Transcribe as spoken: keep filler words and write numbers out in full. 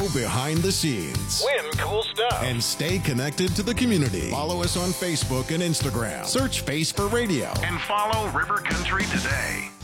behind the scenes. Win cool stuff. And stay connected to the community. Follow us on Facebook and Instagram. Search Face for Radio. And follow River Country today.